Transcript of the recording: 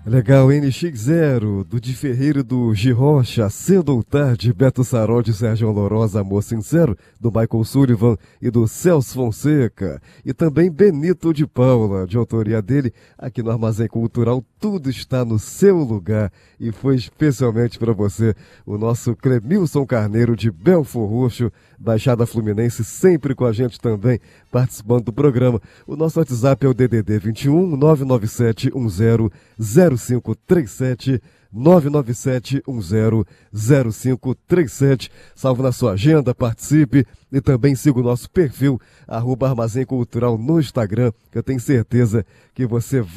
Legal, NX0, do Di Ferreiro, do Gi Rocha, Cedo ou Tarde, Beto Sarol, de Sérgio Lourosa, Amor Sincero, do Michael Sullivan e do Celso Fonseca. E também Benito de Paula, de autoria dele, aqui no Armazém Cultural, tudo está no seu lugar. E foi especialmente para você, o nosso Clemilson Carneiro, de Belfor Roxo, Baixada Fluminense, sempre com a gente também, participando do programa. O nosso WhatsApp é o DDD 21 997 10 0537 997 10 0537. Salve na sua agenda, participe e também siga o nosso perfil @Armazém Cultural no Instagram, que eu tenho certeza que você vai